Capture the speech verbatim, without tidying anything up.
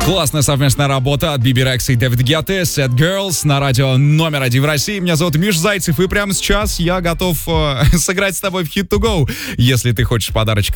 Классная совместная работа от Биби Рекса и Дэвид Гетты, Sad Girls, на радио номер один в России. Меня зовут Миш Зайцев, и прямо сейчас я готов э, сыграть с тобой в Hit to Go. Если ты хочешь подарочек